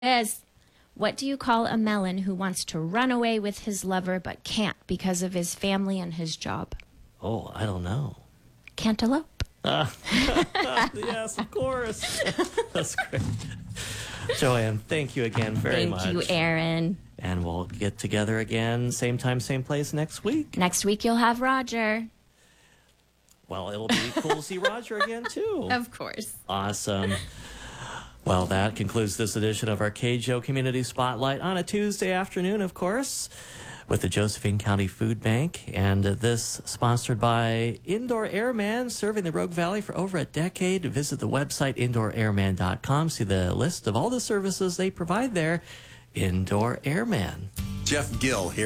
is. What do you call a melon who wants to run away with his lover but can't because of his family and his job? Oh, I don't know. Cantaloupe. Yes, of course. That's great. Joanne, thank you again very much. Thank you, Aaron. And we'll get together again, same time, same place next week. Next week you'll have Roger. Well, it'll be cool to see Roger again, too. Of course. Awesome. Well, that concludes this edition of our KJO Community Spotlight on a Tuesday afternoon, of course, with the Josephine County Food Bank. And this sponsored by Indoor Airman, serving the Rogue Valley for over a decade. Visit the website indoorairman.com. See the list of all the services they provide there. Indoor Airman. Jeff Gill here.